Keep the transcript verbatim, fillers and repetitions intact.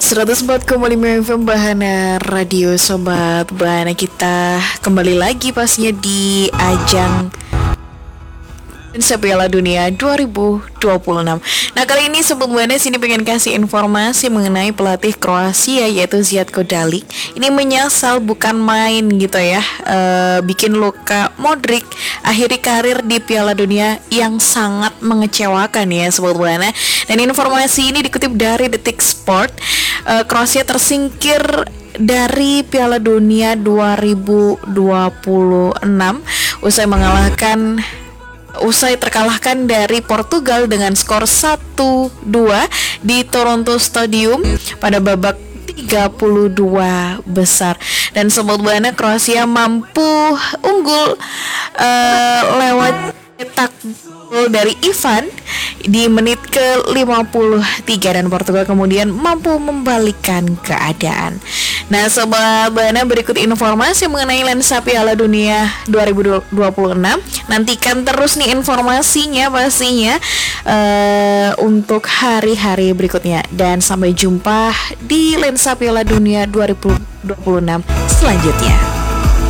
seratus empat koma lima F M Bahana Radio Sobat Bahana. Kita kembali lagi pastinya di ajang Piala Dunia dua ribu dua puluh enam. Nah, kali ini Sobat Bahana sini pengen kasih informasi mengenai pelatih Kroasia yaitu Zlatko Dalic. Ini menyesal bukan main gitu ya, e, bikin Luka Modric akhiri karir di Piala Dunia yang sangat mengecewakan ya Sobat Bahana. Dan informasi ini dikutip dari Detik Sport. e, Kroasia tersingkir dari Piala Dunia dua ribu dua puluh enam usai mengalahkan Usai terkalahkan dari Portugal dengan skor satu dua di Toronto Stadium pada babak tiga puluh dua besar. Dan Sobat Bahana, Kroasia mampu unggul uh, lewat cetak gol dari Ivan di menit ke lima puluh tiga dan Portugal kemudian mampu membalikkan keadaan. Nah, Sobat Bahana, berikut informasi mengenai lensa Piala Dunia dua ribu dua puluh enam. Nantikan terus nih informasinya pastinya uh, untuk hari-hari berikutnya. Dan sampai jumpa di lensa Piala Dunia dua ribu dua puluh enam selanjutnya.